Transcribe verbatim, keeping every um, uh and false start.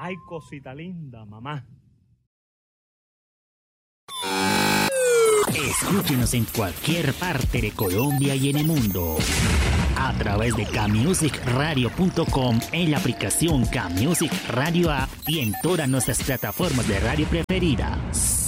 Ay, cosita linda, mamá. Escúchenos en cualquier parte de Colombia y en el mundo a través de K-Music Radio punto com, en la aplicación K-Music Radio App y en todas nuestras plataformas de radio preferidas.